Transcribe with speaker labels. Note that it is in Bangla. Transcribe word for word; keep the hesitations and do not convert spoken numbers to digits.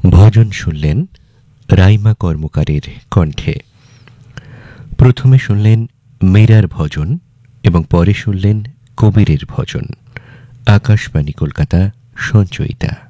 Speaker 1: ভজন শুনলেন রাইমা কর্মকারের কণ্ঠে। প্রথমে শুনলেন মীরার ভজন এবং পরে শুনলেন কবিরের ভজন। আকাশবাণী কলকাতা সঞ্চয়িতা।